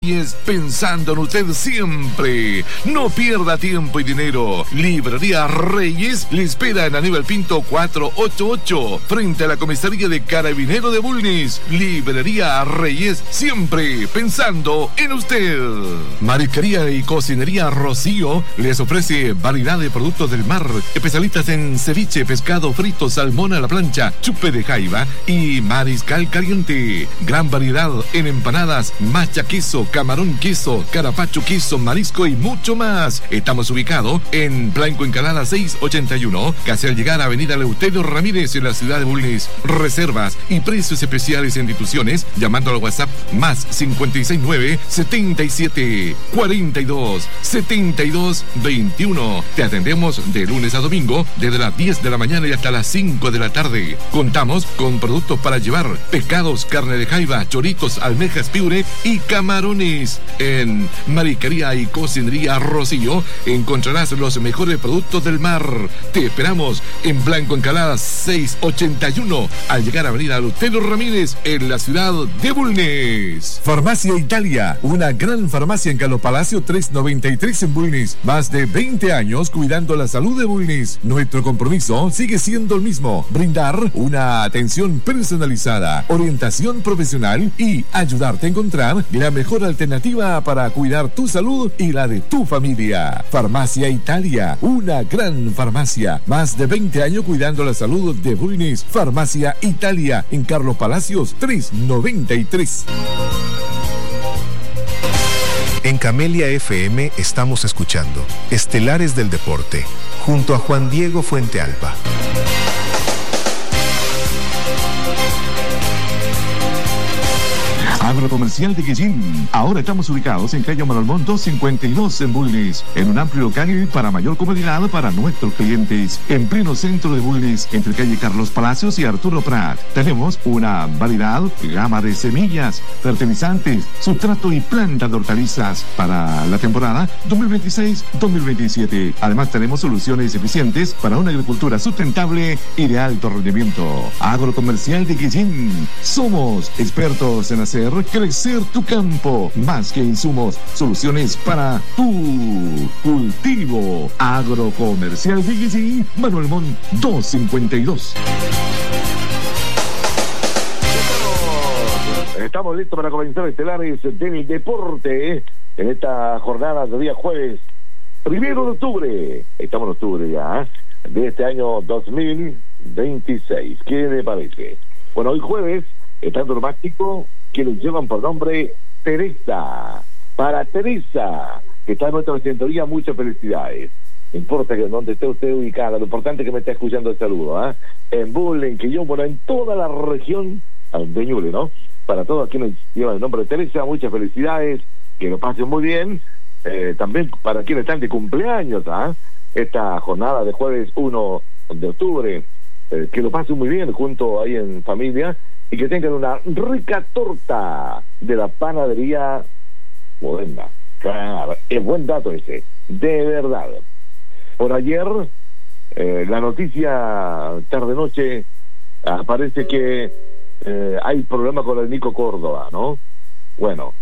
Reyes, pensando en usted siempre. No pierda tiempo y dinero. Librería Reyes le espera en Aníbal Pinto 488, frente a la comisaría de Carabinero de Bulnes. Librería Reyes, siempre pensando en usted. Marisquería y Cocinería Rocío les ofrece variedad de productos del mar, especialistas en ceviche, pescado frito, salmón a la plancha, chupe de jaiba y mariscal caliente. Gran variedad en empanadas, macha queso, camarón queso, carapacho queso, marisco y mucho más. Estamos ubicados en Blanco Encalada 681, casi al llegar a Avenida Eleuterio Ramírez en la ciudad de Bulnes. Reservas y precios especiales en instituciones llamando al WhatsApp más 569 77 42 72 21. Te atendemos de lunes a domingo desde las 10 de la mañana y hasta las 5 de la tarde. Contamos con productos para llevar, pescados, carne de jaiba, choritos, almejas, piure y camarones. En Marisquería y Cocinería Rocío encontrarás los mejores productos del mar. Te esperamos en Blanco Encalada 681 al llegar a Avenida Eleuterio Ramírez en la ciudad de Bulnes. Farmacia Italia, una gran farmacia en Carlos Palacio 393 en Bulnes. Más de 20 años cuidando la salud de Bulnes. Nuestro compromiso sigue siendo el mismo: brindar una atención personalizada, orientación profesional y ayudarte a encontrar la mejor alternativa para cuidar tu salud y la de tu familia. Farmacia Italia, una gran farmacia. Más de 20 años cuidando la salud de Bulnes. Farmacia Italia en Carlos Palacios 393. En Camelia FM estamos escuchando Estelares del Deporte, junto a Juan Diego Fuentealba. Agrocomercial de Guillín. Ahora estamos ubicados en calle Marolmón 252 en Bulnes, en un amplio local para mayor comodidad para nuestros clientes. En pleno centro de Bulnes, entre calle Carlos Palacios y Arturo Prat. Tenemos una variedad, gama de semillas, fertilizantes, sustrato y plantas de hortalizas para la temporada 2026-2027. Además tenemos soluciones eficientes para una agricultura sustentable y de alto rendimiento. Agrocomercial de Guillín. Somos expertos en hacer crecer tu campo. Más que insumos, soluciones para tu cultivo. Agrocomercial de Guillín, Manuel Montt 252. Estamos listos para comenzar Estelares del Deporte en esta jornada de día jueves 1 de octubre. Estamos en octubre ya, de este año 2026. ¿Qué le parece? Bueno, hoy jueves está dramático que nos llevan por nombre Teresa. Para Teresa, que está en nuestra centuría, muchas felicidades. No importa que donde esté usted ubicada, lo importante es que me esté escuchando el saludo, en Bull, en Quillón, bueno, en toda la región de Ñuble, ¿no? Para todos quienes llevan el nombre de Teresa, muchas felicidades, que lo pasen muy bien. También para quienes están de cumpleaños, esta jornada de jueves 1 de octubre, que lo pasen muy bien junto ahí en familia y que tengan una rica torta de la panadería Moderna. Claro, es buen dato ese, de verdad. Por ayer, la noticia tarde-noche, aparece que hay problema con el Nico Córdoba, ¿no? Bueno,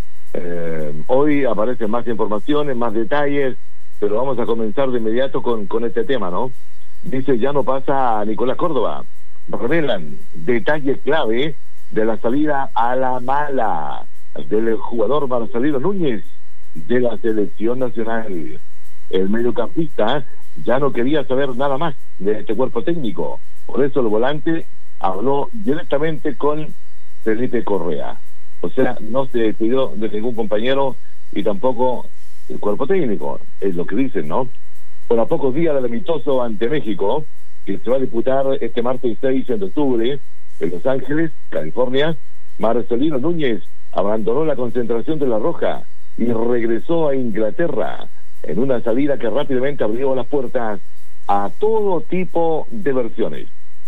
hoy aparecen más informaciones, más detalles, pero vamos a comenzar de inmediato con este tema, ¿no? Dice, ya no pasa a Nicolás Córdoba. Revelan detalles clave de la salida a la mala del jugador Marcelino Núñez de la selección nacional. El mediocampista ya no quería saber nada más de este cuerpo técnico. Por eso el volante habló directamente con Felipe Correa. O sea, no se despidió de ningún compañero y tampoco el cuerpo técnico. Es lo que dicen, ¿no? Por a pocos días del amistoso ante México, que se va a disputar este martes 6 de octubre en Los Ángeles, California, Marcelino Núñez abandonó la concentración de La Roja y regresó a Inglaterra en una salida que rápidamente abrió las puertas a todo tipo de versiones.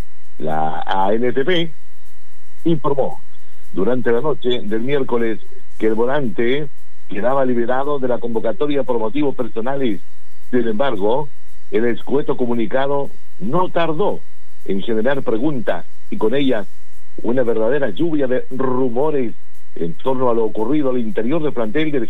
La ANFP informó durante la noche del miércoles que el volante quedaba liberado de la convocatoria por motivos personales. Sin embargo, el escueto comunicado no tardó en generar preguntas y con ellas una verdadera lluvia de rumores en torno a lo ocurrido al interior del plantel del